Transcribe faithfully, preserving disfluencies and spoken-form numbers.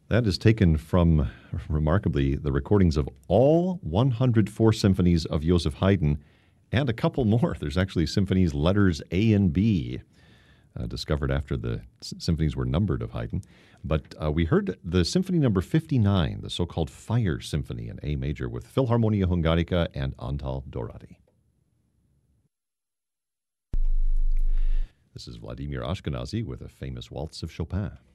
That is taken from, remarkably, the recordings of all one hundred four symphonies of Joseph Haydn and a couple more. There's actually symphonies letters A and B, uh, discovered after the s- symphonies were numbered of Haydn. But uh, we heard the symphony number fifty-nine, the so-called Fire Symphony in A major with Philharmonia Hungarica and Antal Dorati. This is Vladimir Ashkenazy with a famous waltz of Chopin.